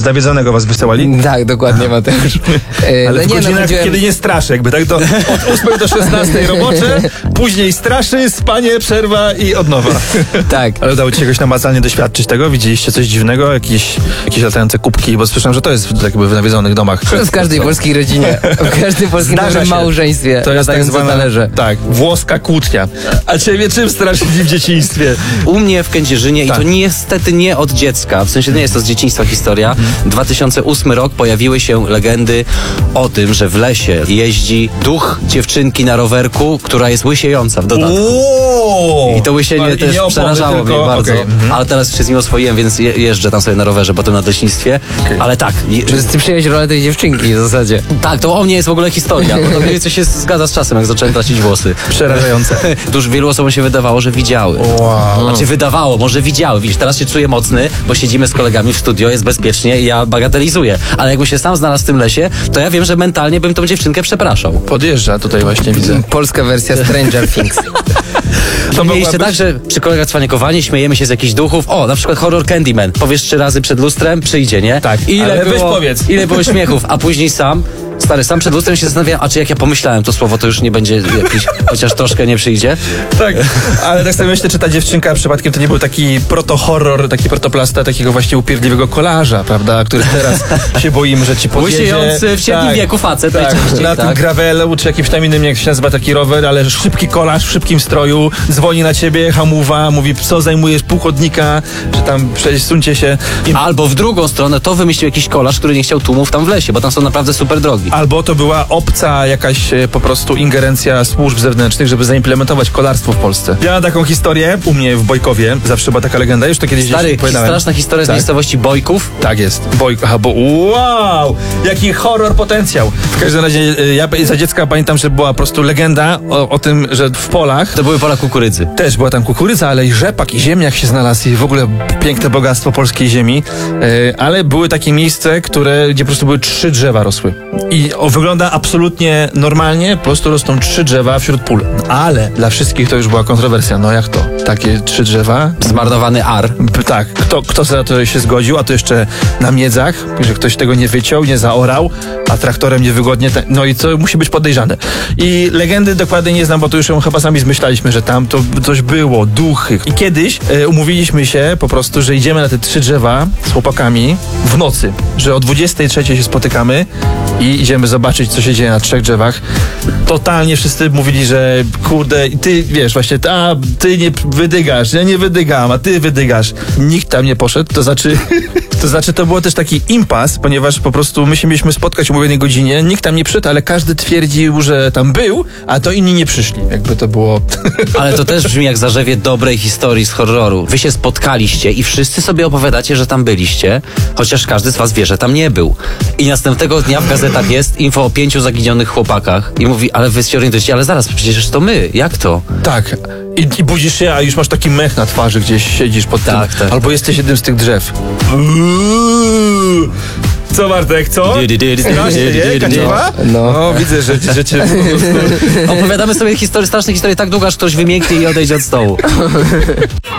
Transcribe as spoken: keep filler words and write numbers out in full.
nawiedzonego was wysyłali? Tak, dokładnie, Mateusz. E, Ale no w nie, no, godzinach, chodziłem... kiedy nie straszy, jakby tak, to od ósmej do szesnastej robocze, później straszy, spanie, przerwa i od nowa. Tak. Ale udało ci się jakoś namacalnie doświadczyć tego? Widzieliście coś dziwnego? Jakieś, jakieś latające kubki? Bo słyszałem, że to jest jakby w nawiedzonych domach. W każdej polskiej rodzinie, w każdym polskim Zdarza nowym się. małżeństwie. To jest tak latające zwana, talerze. tak, włoska kłótnia. A ciebie czym straszyli w dzieciństwie? U mnie w Kędzierzynie, Tak. i to niestety nie od dziecka, w sensie nie jest to z dzieciństwa historia, dwa tysiące ósmy rok pojawiły się legendy o tym, że w lesie jeździ duch dziewczynki na rowerku, która jest łysiejąca w dodatku. Ooo! I to łysienie Ale też nie opony, przerażało tylko- mnie bardzo. okej, mhm. Ale teraz się z nim oswoiłem, więc je, jeżdżę tam sobie na rowerze, potem na leśnictwie. Okej. Ale tak, je, Że ty przyjąłeś rolę tej dziewczynki w zasadzie. tak, to o mnie jest w ogóle historia, bo to mniej więcej się zgadza z czasem, jak zacząłem tracić włosy. Przerażające. Już wielu osobom się wydawało, że widziały. Wow. Znaczy wydawało, może widziały. Widzisz, teraz się czuję mocny, bo siedzimy z kolegami w studio, jest bezpiecznie i ja bagatelizuję. Ale jakbym się sam znalazł w tym lesie, to ja wiem, że mentalnie bym tą dziewczynkę przepraszał. Podjeżdża tutaj właśnie, widzę. Polska wersja Stranger Things. To Mieliście mogła tak, być- że przy kolegach cwaniakowani, śmiejemy się z jakichś duchów. O, na przykład horror Candyman. Powiesz trzy razy przed lustrem, przyjdzie, nie? Tak, Ile ale weź było, powiedz. Ile było śmiechów, a później sam... Stary, sam przed lustrem się zastanawiałem, a czy jak ja pomyślałem to słowo, to już nie będzie jakiś, chociaż troszkę nie przyjdzie. Tak, ale tak sobie myślę, czy ta dziewczynka przypadkiem to nie był taki proto-horror, taki protoplasta takiego właśnie upierdliwego kolarza, prawda, który teraz się boimy, że ci podjedzie. Łysiejący w średnim wieku facet tak, najczęściej, na tym tak. gravelu, czy jakimś tam innym, jak się nazywa taki rower, ale szybki kolarz w szybkim stroju, dzwoni na ciebie, hamuwa, mówi, co zajmujesz pół chodnika, że tam przesuńcie się. I... Albo w drugą stronę to wymyślił jakiś kolarz, który nie chciał tłumów tam w lesie, bo tam są naprawdę super drogi. Albo to była obca jakaś e, po prostu ingerencja służb zewnętrznych, żeby zaimplementować kolarstwo w Polsce. Ja mam taką historię u mnie w Bojkowie, zawsze była taka legenda, już to kiedyś Stary, gdzieś opowiadałem. straszna historia z Tak. miejscowości Bojków. Tak jest. Bojko, aha, bo wow! Jaki horror potencjał. W każdym razie e, ja za dziecka pamiętam, że była po prostu legenda o, o tym, że w polach To były pola kukurydzy. też była tam kukurydza, ale i rzepak, i ziemniak się znalazł, i w ogóle piękne bogactwo polskiej ziemi. E, ale były takie miejsce, które, gdzie po prostu były trzy drzewa rosły. I o, wygląda absolutnie normalnie, po prostu rosną trzy drzewa wśród pól. Ale dla wszystkich to już była kontrowersja. No jak to? Takie trzy drzewa? Zmarnowany ar. B- Tak, kto, kto za to się zgodził, a to jeszcze na miedzach, że ktoś tego nie wyciął, nie zaorał, a traktorem niewygodnie, te, no i co musi być podejrzane. I legendy dokładnie nie znam, bo to już ją chyba sami zmyślaliśmy, że tam to coś było, duchy. I kiedyś e, umówiliśmy się po prostu, że idziemy na te trzy drzewa z chłopakami w nocy, że o dwudziestej trzeciej się spotykamy i idziemy zobaczyć, co się dzieje na trzech drzewach. Totalnie wszyscy mówili, że kurde, ty wiesz, właśnie, a ty nie wydygasz, ja nie wydygam, a ty wydygasz. Nikt tam nie poszedł, to znaczy, to znaczy to było też taki impas, ponieważ po prostu my się mieliśmy spotkać o umówionej godzinie, nikt tam nie przyszedł, ale każdy twierdził, że tam był, a to inni nie przyszli. Jakby to było... Ale to też brzmi jak zarzewie dobrej historii z horroru. Wy się spotkaliście i wszyscy sobie opowiadacie, że tam byliście, chociaż każdy z was wie, że tam nie był. I następnego dnia w gazetach jest info o pięciu zaginionych chłopakach i mówi, ale wy się orientujecie, ale zaraz, przecież to my, jak to? Tak. I, I budzisz się, a już masz taki mech na twarzy, gdzieś siedzisz pod Tak, tym. tak. Albo jesteś jednym z tych drzew. Co, Bartek, co? Strasznie, nie? Kaciowa? No. No, widzę, że, że cię po prostu... Opowiadamy sobie historię, straszne historie tak długo, aż ktoś wymięknie i odejdzie od stołu.